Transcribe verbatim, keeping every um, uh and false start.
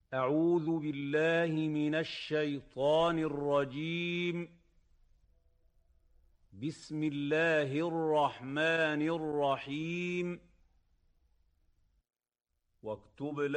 أعوذ بالله من الشيطان الرجيم. بسم الله الرحمن الرحيم. واكتب